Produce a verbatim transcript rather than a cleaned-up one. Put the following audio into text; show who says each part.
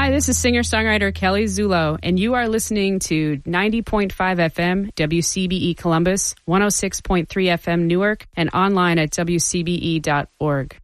Speaker 1: Hi, this is singer-songwriter Kelly Zulo, and you are listening to ninety point five F M W C B E Columbus, one oh six point three F M Newark, and online at W C B E dot org.